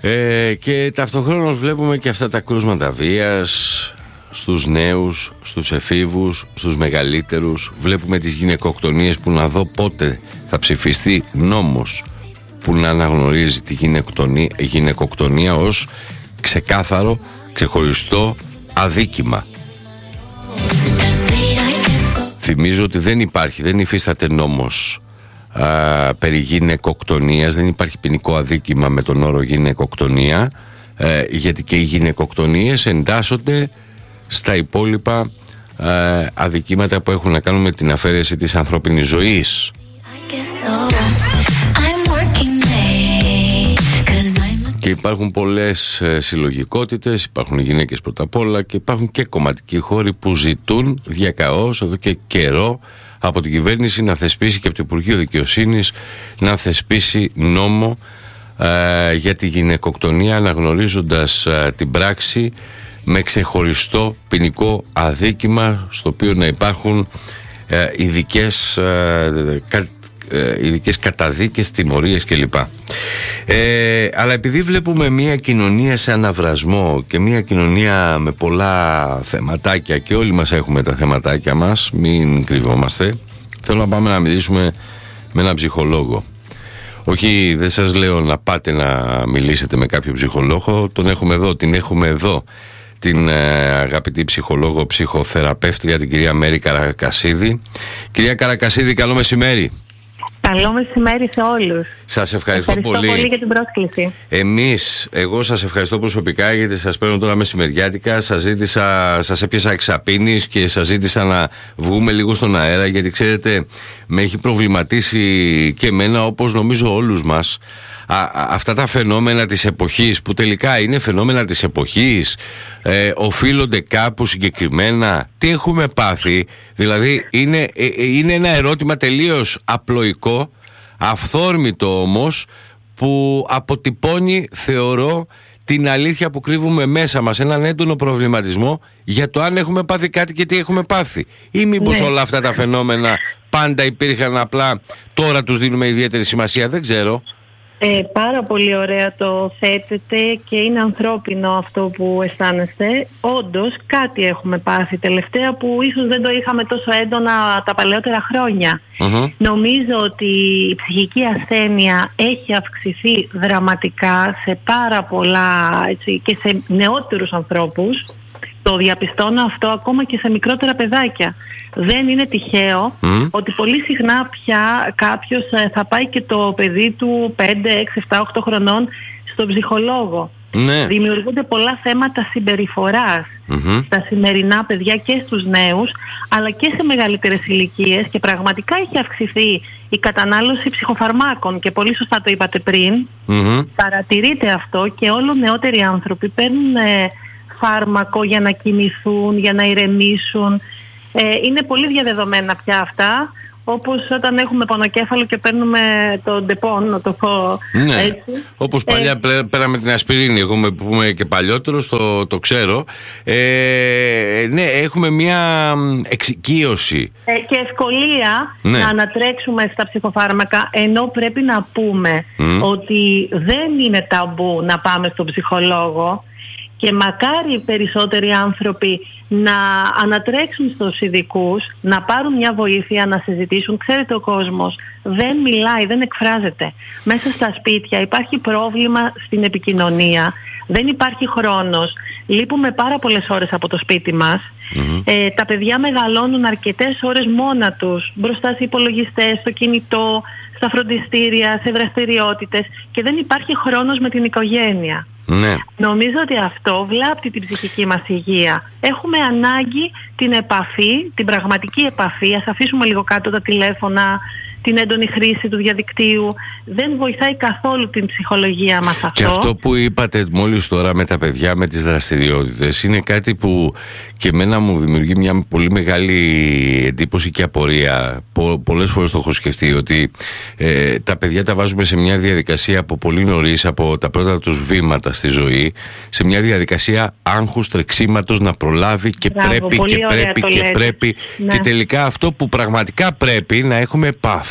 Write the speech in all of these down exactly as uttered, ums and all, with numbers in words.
Ε, και ταυτοχρόνως βλέπουμε και αυτά τα κρούσματα βίας στους νέους, στους εφήβους, στους μεγαλύτερους. Βλέπουμε τις γυναικοκτονίες, που να δω πότε θα ψηφιστεί νόμος που να αναγνωρίζει τη γυναικοκτονία, γυναικοκτονία ως ξεκάθαρο, ξεχωριστό αδίκημα. Θυμίζω ότι δεν υπάρχει, δεν υφίσταται νόμος α, περί γυναικοκτονίας, δεν υπάρχει ποινικό αδίκημα με τον όρο γυναικοκτονία, ε, γιατί και οι γυναικοκτονίες εντάσσονται στα υπόλοιπα ε, αδικήματα που έχουν να κάνουν με την αφαίρεση της ανθρώπινης ζωής. Και υπάρχουν πολλές ε, συλλογικότητες, υπάρχουν γυναίκες πρώτα απ' όλα και υπάρχουν και κομματικοί χώροι που ζητούν διακαώς εδώ και καιρό από την κυβέρνηση να θεσπίσει και από το Υπουργείο Δικαιοσύνης να θεσπίσει νόμο ε, για τη γυναικοκτονία, αναγνωρίζοντας ε, την πράξη με ξεχωριστό ποινικό αδίκημα, στο οποίο να υπάρχουν ε, ειδικές, ε, κα, ε, ειδικές καταδίκες, τιμωρίες κλπ. Ε, αλλά επειδή βλέπουμε μια κοινωνία σε αναβρασμό και μια κοινωνία με πολλά θεματάκια, και όλοι μας έχουμε τα θεματάκια μας, μην κρυβόμαστε, θέλω να πάμε να μιλήσουμε με έναν ψυχολόγο. Όχι, δεν σας λέω να πάτε να μιλήσετε με κάποιο ψυχολόγο, τον έχουμε εδώ, την έχουμε εδώ, την ε, αγαπητή ψυχολόγο, ψυχοθεραπεύτρια, την κυρία Μέρη Καρακασίδη. Κυρία Καρακασίδη, καλό μεσημέρι. Καλό μεσημέρι σε όλους. Σας ευχαριστώ, ευχαριστώ πολύ. πολύ για την πρόσκληση. Εμείς, εγώ σας ευχαριστώ προσωπικά, γιατί σας παίρνω τώρα μεσημεριάτικα. Σας ζήτησα, σας έπιασα εξαπίνης και σας ζήτησα να βγούμε λίγο στον αέρα, γιατί ξέρετε, με έχει προβληματίσει και εμένα, όπως νομίζω όλους μας, Α, α, αυτά τα φαινόμενα της εποχής, που τελικά είναι φαινόμενα της εποχής, ε, οφείλονται κάπου συγκεκριμένα. Τι έχουμε πάθει? Δηλαδή είναι, ε, είναι ένα ερώτημα τελείως απλοϊκό, αυθόρμητο όμως, που αποτυπώνει, θεωρώ, την αλήθεια που κρύβουμε μέσα μας, έναν έντονο προβληματισμό για το αν έχουμε πάθει κάτι και τι έχουμε πάθει, ή μήπως ναι. όλα αυτά τα φαινόμενα πάντα υπήρχαν, απλά τώρα τους δίνουμε ιδιαίτερη σημασία, δεν ξέρω. Ε, πάρα πολύ ωραία το θέτετε και είναι ανθρώπινο αυτό που αισθάνεστε. Όντως κάτι έχουμε πάθει τελευταία που ίσως δεν το είχαμε τόσο έντονα τα παλαιότερα χρόνια. Mm-hmm. Νομίζω ότι η ψυχική ασθένεια έχει αυξηθεί δραματικά σε πάρα πολλά, έτσι, και σε νεότερους ανθρώπους. Το διαπιστώνω αυτό ακόμα και σε μικρότερα παιδάκια. Δεν είναι τυχαίο mm. ότι πολύ συχνά πια κάποιος θα πάει και το παιδί του πέντε, έξι, επτά, οκτώ χρονών στον ψυχολόγο. Ναι. Δημιουργούνται πολλά θέματα συμπεριφοράς mm-hmm. στα σημερινά παιδιά και στους νέους, αλλά και σε μεγαλύτερες ηλικίες, και πραγματικά έχει αυξηθεί η κατανάλωση ψυχοφαρμάκων και πολύ σωστά το είπατε πριν. Mm-hmm. Παρατηρείται αυτό και όλο νεότεροι άνθρωποι παίρνουν ε, φάρμακο για να κοιμηθούν, για να ηρεμήσουν. Ε, είναι πολύ διαδεδομένα πια αυτά, όπως όταν έχουμε πονοκέφαλο και παίρνουμε το ντεπών, να το πω ναι. έτσι. Όπως παλιά ε, πέραμε την ασπιρίνη, εγώ με πούμε και παλιότερος, το, το ξέρω. Ε, ναι, έχουμε μια εξοικείωση. Ε, και ευκολία ναι. να ανατρέξουμε στα ψυχοφάρμακα, ενώ πρέπει να πούμε mm. ότι δεν είναι ταμπού να πάμε στον ψυχολόγο. Και μακάρι περισσότεροι άνθρωποι να ανατρέξουν στους ειδικούς, να πάρουν μια βοήθεια, να συζητήσουν. Ξέρετε, ο κόσμος δεν μιλάει, δεν εκφράζεται. Μέσα στα σπίτια υπάρχει πρόβλημα στην επικοινωνία, δεν υπάρχει χρόνος. Λείπουμε πάρα πολλές ώρες από το σπίτι μας. Mm-hmm. Ε, τα παιδιά μεγαλώνουν αρκετές ώρες μόνα τους, μπροστά σε υπολογιστές, στο κινητό, στα φροντιστήρια, σε δραστηριότητες, και δεν υπάρχει χρόνος με την οικογένεια. Ναι. Νομίζω ότι αυτό βλάπτει την ψυχική μας υγεία. Έχουμε ανάγκη την επαφή, την πραγματική επαφή. Ας αφήσουμε λίγο κάτω τα τηλέφωνα, την έντονη χρήση του διαδικτύου. Δεν βοηθάει καθόλου την ψυχολογία μας αυτό. Και αυτό που είπατε μόλις τώρα με τα παιδιά, με τις δραστηριότητες, είναι κάτι που και εμένα μου δημιουργεί μια πολύ μεγάλη εντύπωση και απορία. Πο, πολλές φορές το έχω σκεφτεί, ότι ε, τα παιδιά τα βάζουμε σε μια διαδικασία από πολύ νωρίς, από τα πρώτα τους βήματα στη ζωή, σε μια διαδικασία άγχους, τρεξίματος, να προλάβει και Μπράβο, πρέπει και πρέπει και λέτε. πρέπει ναι. Και τελικά αυτό που πραγματικά πρέπει, να έχουμε επαφή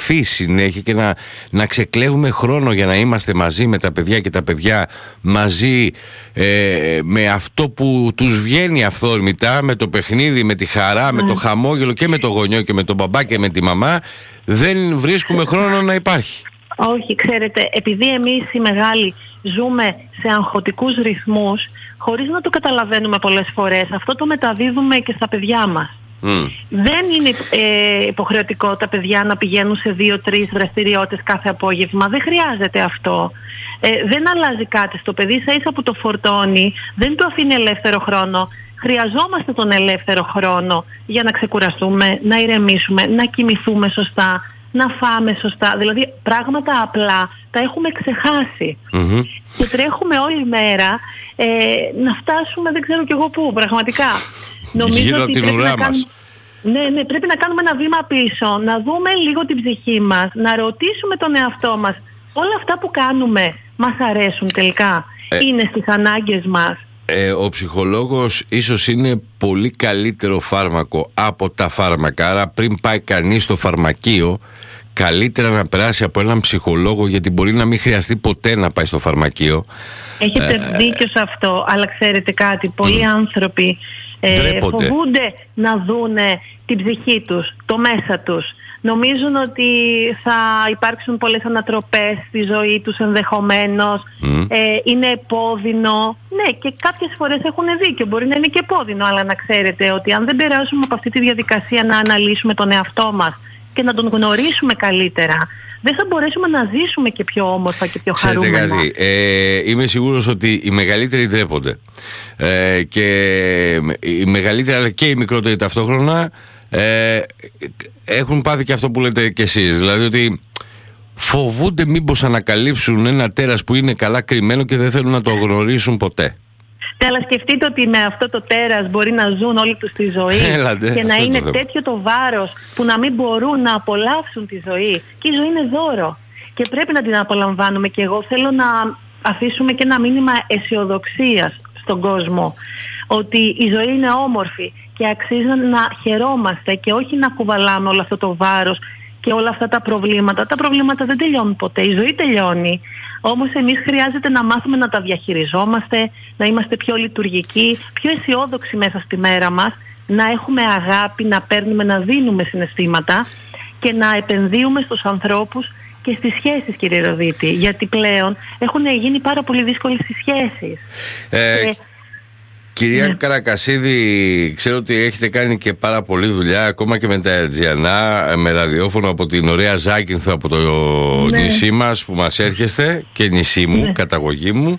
επαφή συνέχεια και να, να ξεκλέγουμε χρόνο για να είμαστε μαζί με τα παιδιά και τα παιδιά μαζί ε, με αυτό που τους βγαίνει αυθόρμητα, με το παιχνίδι, με τη χαρά, mm. με το χαμόγελο και με το γονιό και με τον μπαμπά και με τη μαμά, δεν βρίσκουμε χρόνο να υπάρχει. Όχι, ξέρετε, επειδή εμείς οι μεγάλοι ζούμε σε αγχωτικούς ρυθμούς, χωρίς να το καταλαβαίνουμε πολλές φορές, αυτό το μεταδίδουμε και στα παιδιά μας. Mm. Δεν είναι ε, υποχρεωτικό τα παιδιά να πηγαίνουν σε δύο-τρεις δραστηριότητες κάθε απόγευμα. Δεν χρειάζεται αυτό. Ε, δεν αλλάζει κάτι στο παιδί, ίσα ίσα που το φορτώνει, δεν του αφήνει ελεύθερο χρόνο. Χρειαζόμαστε τον ελεύθερο χρόνο για να ξεκουραστούμε, να ηρεμήσουμε, να κοιμηθούμε σωστά, να φάμε σωστά. Δηλαδή πράγματα απλά τα έχουμε ξεχάσει. Mm-hmm. Και τρέχουμε όλη μέρα ε, να φτάσουμε δεν ξέρω κι εγώ πού, πραγματικά. Νομίζω γύρω ότι από την ουρά μας. Κάνουμε... Ναι, ναι, πρέπει να κάνουμε ένα βήμα πίσω, να δούμε λίγο την ψυχή μας, να ρωτήσουμε τον εαυτό μας. Όλα αυτά που κάνουμε μας αρέσουν τελικά, ε, είναι στις ανάγκες μας. Ε, ο ψυχολόγος ίσως είναι πολύ καλύτερο φάρμακο από τα φάρμακα. Άρα πριν πάει κανείς στο φαρμακείο, καλύτερα να περάσει από έναν ψυχολόγο, γιατί μπορεί να μην χρειαστεί ποτέ να πάει στο φαρμακείο. Έχετε ε, δίκιο σε αυτό, αλλά ξέρετε κάτι, πολλοί mm. άνθρωποι ε, φοβούνται να δούνε την ψυχή τους, το μέσα τους. Νομίζουν ότι θα υπάρξουν πολλές ανατροπές στη ζωή τους ενδεχομένως, mm. ε, είναι επώδυνο. Ναι, και κάποιες φορές έχουν δίκιο, μπορεί να είναι και επώδυνο, αλλά να ξέρετε ότι αν δεν περάσουμε από αυτή τη διαδικασία να αναλύσουμε τον εαυτό μας και να τον γνωρίσουμε καλύτερα, δεν θα μπορέσουμε να ζήσουμε και πιο όμορφα και πιο χαρούμενα. Ξέρετε κάτι, ε, είμαι σίγουρος ότι οι μεγαλύτεροι ντρέπονται. Ε, και οι μεγαλύτεροι αλλά και οι μικρότεροι ταυτόχρονα ε, έχουν πάθει και αυτό που λέτε κι εσείς. Δηλαδή ότι φοβούνται μήπως ανακαλύψουν ένα τέρας που είναι καλά κρυμμένο και δεν θέλουν να το γνωρίσουν ποτέ. Αλλά σκεφτείτε ότι με αυτό το τέρας μπορεί να ζουν όλη τους τη ζωή. Έλατε, και να είναι το τέτοιο το βάρος που να μην μπορούν να απολαύσουν τη ζωή. Και η ζωή είναι δώρο και πρέπει να την απολαμβάνουμε. Και εγώ θέλω να αφήσουμε και ένα μήνυμα αισιοδοξίας στον κόσμο, ότι η ζωή είναι όμορφη και αξίζει να χαιρόμαστε και όχι να κουβαλάμε όλο αυτό το βάρος και όλα αυτά τα προβλήματα. Τα προβλήματα δεν τελειώνουν ποτέ, η ζωή τελειώνει. Όμως εμείς χρειάζεται να μάθουμε να τα διαχειριζόμαστε, να είμαστε πιο λειτουργικοί, πιο αισιόδοξοι μέσα στη μέρα μας, να έχουμε αγάπη, να παίρνουμε, να δίνουμε συναισθήματα και να επενδύουμε στους ανθρώπους και στις σχέσεις, κύριε Ροδίτη, γιατί πλέον έχουν γίνει πάρα πολύ δύσκολες οι σχέσεις. Ε, και... Κυρία ναι. Καρακασίδη, ξέρω ότι έχετε κάνει και πάρα πολλή δουλειά ακόμα και με τα Ερτζιανά, με ραδιόφωνο από την ωραία Ζάκυνθο, από το ναι. νησί μας που μας έρχεστε, και νησί μου, ναι. καταγωγή μου.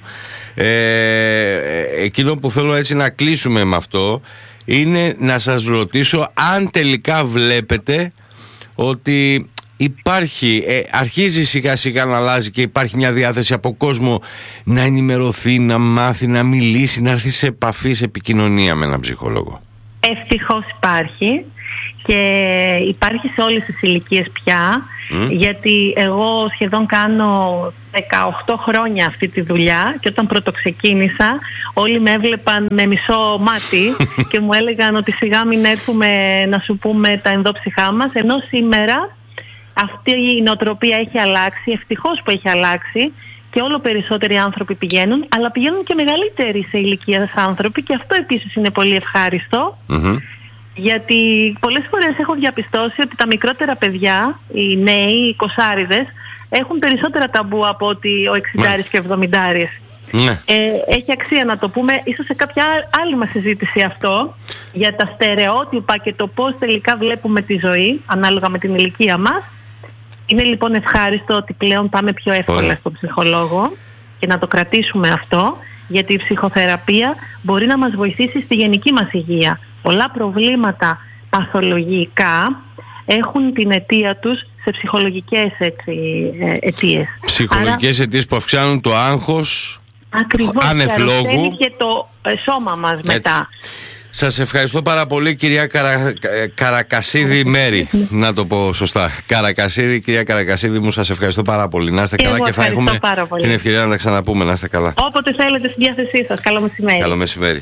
ε, Εκείνο που θέλω έτσι να κλείσουμε με αυτό είναι να σας ρωτήσω αν τελικά βλέπετε ότι υπάρχει, ε, αρχίζει σιγά σιγά να αλλάζει και υπάρχει μια διάθεση από κόσμο να ενημερωθεί, να μάθει, να μιλήσει, να έρθει σε επαφή, σε επικοινωνία με έναν ψυχολόγο. Ευτυχώς υπάρχει και υπάρχει σε όλες τις ηλικίες πια, mm. γιατί εγώ σχεδόν κάνω δεκαοκτώ χρόνια αυτή τη δουλειά και όταν πρωτοξεκίνησα όλοι με έβλεπαν με μισό μάτι και μου έλεγαν ότι σιγά μην έρθουμε να σου πούμε τα ενδόψυχά μας, ενώ σήμερα αυτή η νοοτροπία έχει αλλάξει, ευτυχώς που έχει αλλάξει και όλο περισσότεροι άνθρωποι πηγαίνουν, αλλά πηγαίνουν και μεγαλύτεροι σε ηλικία άνθρωποι και αυτό επίσης είναι πολύ ευχάριστο, mm-hmm. γιατί πολλές φορές έχω διαπιστώσει ότι τα μικρότερα παιδιά, οι νέοι, οι εικοσάριδες, έχουν περισσότερα ταμπού από ότι ο εξηντάρης και ο εβδομηντάρης. Ναι. Ε, έχει αξία να το πούμε, ίσως σε κάποια άλλη μας συζήτηση αυτό, για τα στερεότυπα και το πώς τελικά βλέπουμε τη ζωή ανάλογα με την ηλικία μας. Είναι λοιπόν ευχάριστο ότι πλέον πάμε πιο εύκολα Ωραία. στον ψυχολόγο και να το κρατήσουμε αυτό, γιατί η ψυχοθεραπεία μπορεί να μας βοηθήσει στη γενική μας υγεία. Πολλά προβλήματα παθολογικά έχουν την αιτία τους σε ψυχολογικές έτσι, αιτίες. Ψυχολογικές Άρα, αιτίες που αυξάνουν το άγχος, ακριβώς, ανεφλόγου και το σώμα μας έτσι. Μετά. Σας ευχαριστώ πάρα πολύ, κυρία Καρα... Καρακασίδη Μέρη, να το πω σωστά. Καρακασίδη, κυρία Καρακασίδη μου, σας ευχαριστώ πάρα πολύ. Να είστε καλά και θα έχουμε την ευκαιρία να τα ξαναπούμε. Να είστε καλά. Όποτε θέλετε, στη διάθεσή σας. Καλό μεσημέρι. Καλό μεσημέρι.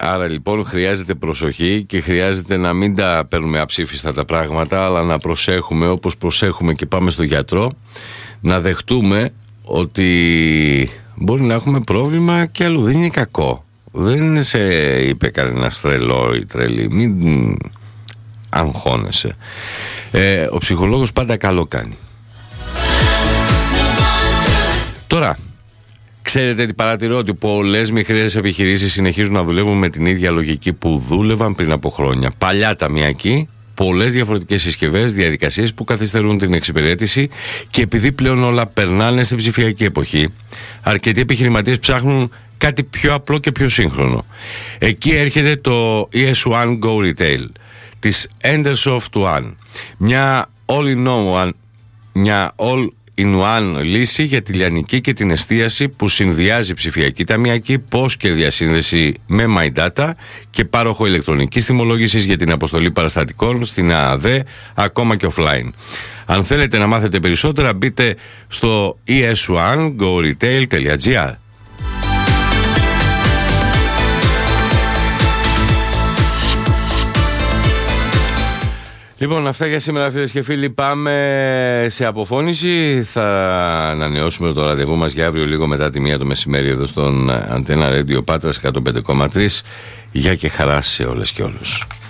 Άρα λοιπόν χρειάζεται προσοχή και χρειάζεται να μην τα παίρνουμε αψήφιστα τα πράγματα, αλλά να προσέχουμε όπως προσέχουμε και πάμε στο γιατρό, να δεχτούμε ότι μπορεί να έχουμε πρόβλημα και αλλού, δεν είναι κακό. Δεν σε είπε κανένας τρελό ή τρελή, μην αγχώνεσαι. Ε, ο ψυχολόγος πάντα καλό κάνει. Τώρα, ξέρετε τι παρατηρώ? Ότι πολλές μικρές επιχειρήσεις συνεχίζουν να δουλεύουν με την ίδια λογική που δούλευαν πριν από χρόνια. Παλιά ταμιακοί, πολλές διαφορετικές συσκευές, διαδικασίες που καθυστερούν την εξυπηρέτηση, και επειδή πλέον όλα περνάνε στην ψηφιακή εποχή, αρκετοί επιχειρηματίες ψάχνουν κάτι πιο απλό και πιο σύγχρονο. Εκεί έρχεται το ι ες One Go Retail της Endersoft One. Μια all-in-one, μια all in one λύση για τη λιανική και την εστίαση που συνδυάζει ψηφιακή ταμιακή, πώς και διασύνδεση με MyData και πάροχο ηλεκτρονικής τιμολόγησης για την αποστολή παραστατικών στην ΑΑΔ, ακόμα και offline. Αν θέλετε να μάθετε περισσότερα, μπείτε στο ι ες one go retail τελεία τζι άρ. Λοιπόν, αυτά για σήμερα, φίλες και φίλοι. Πάμε σε αποφώνηση. Θα ανανεώσουμε το ραντεβού μας για αύριο λίγο μετά τη μία το μεσημέρι εδώ στον Αντένα Radio Πάτρας εκατόν πέντε κόμμα τρία. Γεια και χαρά σε όλες και όλους.